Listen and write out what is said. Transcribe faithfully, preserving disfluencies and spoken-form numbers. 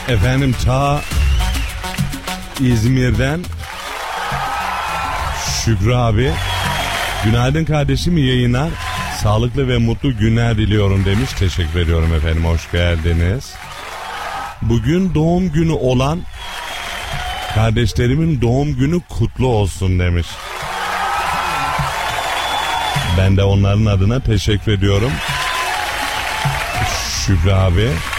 Efendim ta İzmir'den Şükrü abi. Günaydın kardeşim, iyi yayınlar. Sağlıklı ve mutlu günler diliyorum demiş. Teşekkür ediyorum efendim, hoş geldiniz. Bugün doğum günü olan kardeşlerimin doğum günü kutlu olsun demiş. Ben de onların adına teşekkür ediyorum Şükrü abi.